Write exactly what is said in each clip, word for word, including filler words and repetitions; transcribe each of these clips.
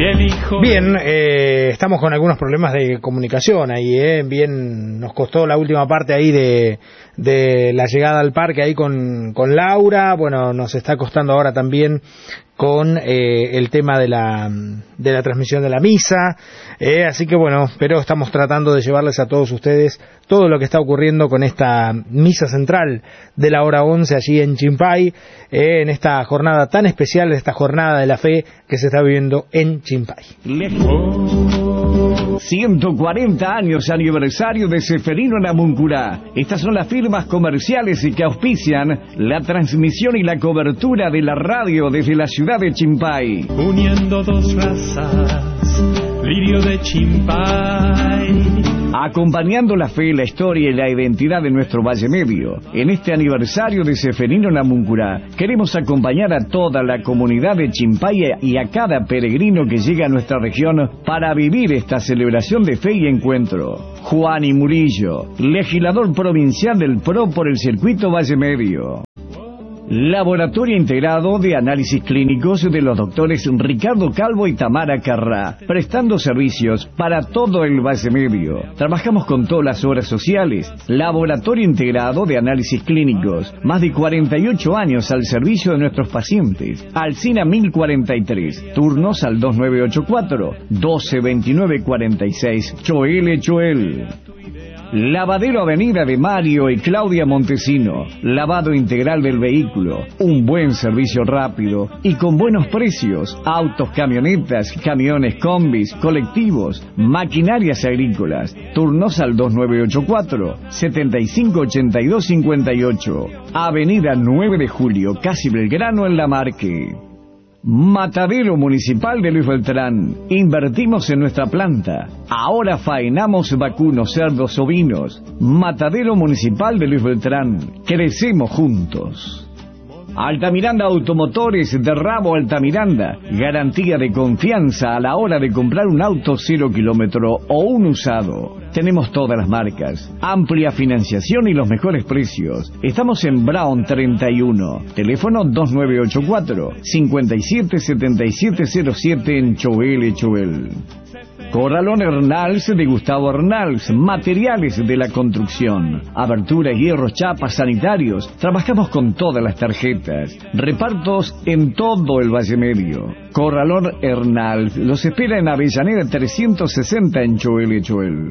Bien, eh, estamos con algunos problemas de comunicación ahí, eh. Bien, nos costó la última parte ahí de, de la llegada al parque ahí con, con Laura. Bueno, nos está costando ahora también con eh, el tema de la, de la transmisión de la misa. Eh, así que bueno, pero estamos tratando de llevarles a todos ustedes todo lo que está ocurriendo con esta misa central de la hora once allí en Chimpay, eh, en esta jornada tan especial, esta jornada de la fe que se está viviendo en Chimpay. ciento cuarenta años aniversario de Ceferino Namuncurá. Estas son las firmas comerciales y que auspician la transmisión y la cobertura de la radio desde la ciudad de Chimpay. Uniendo dos razas, lirio de Chimpay. Acompañando la fe, la historia y la identidad de nuestro Valle Medio. En este aniversario de Ceferino Namuncurá, queremos acompañar a toda la comunidad de Chimpay y a cada peregrino que llega a nuestra región para vivir esta celebración de fe y encuentro. Juan y Murillo, legislador provincial del P R O por el circuito Valle Medio. Laboratorio Integrado de Análisis Clínicos de los doctores Ricardo Calvo y Tamara Carrá, prestando servicios para todo el Valle Medio. Trabajamos con todas las obras sociales. Laboratorio Integrado de Análisis Clínicos, más de cuarenta y ocho años al servicio de nuestros pacientes. Alcina mil cuarenta y tres, turnos al dos nueve ocho cuatro, doce veintinueve cuarenta y seis, Choel Choel. Lavadero Avenida de Mario y Claudia Montesino, lavado integral del vehículo, un buen servicio rápido y con buenos precios, autos, camionetas, camiones, combis, colectivos, maquinarias agrícolas, turnos al dos nueve ocho cuatro, setenta y cinco ochenta y dos cincuenta y ocho, Avenida nueve de Julio, casi Belgrano en La Marque. Matadero Municipal de Luis Beltrán. Invertimos en nuestra planta. Ahora faenamos vacunos, cerdos, ovinos. Matadero Municipal de Luis Beltrán. Crecemos juntos. Altamiranda Automotores de Rabo Altamiranda. Garantía de confianza a la hora de comprar un auto cero kilómetro o un usado. Tenemos todas las marcas, amplia financiación y los mejores precios. Estamos en Brown treinta y uno, teléfono dos nueve ocho cuatro, cinco siete siete siete cero siete en Choel Choel. Corralón Hernals de Gustavo Hernals, materiales de la construcción, aberturas, hierros, chapas, sanitarios. Trabajamos con todas las tarjetas, repartos en todo el Valle Medio. Corralón Hernals los espera en Avellaneda trescientos sesenta en Choel Choel.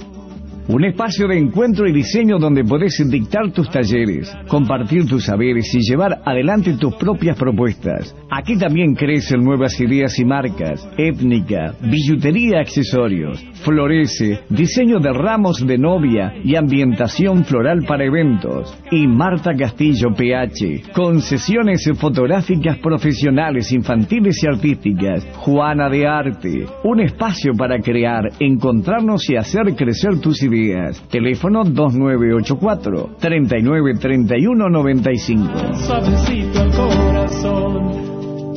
Un espacio de encuentro y diseño donde podés dictar tus talleres, compartir tus saberes y llevar adelante tus propias propuestas. Aquí también crecen nuevas ideas y marcas, étnica, billutería, accesorios. Florece, diseño de ramos de novia y ambientación floral para eventos. Y Marta Castillo P H, concesiones fotográficas profesionales, infantiles y artísticas. Juana de Arte, un espacio para crear, encontrarnos y hacer crecer tus ideas. Teléfono dos nueve ocho cuatro, treinta y nueve treinta y uno noventa y cinco. Suavecito al corazón.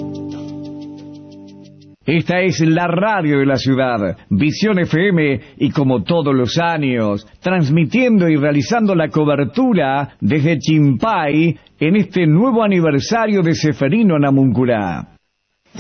Esta es la radio de la ciudad, Visión F M, y como todos los años, transmitiendo y realizando la cobertura desde Chimpay en este nuevo aniversario de Ceferino Namuncurá.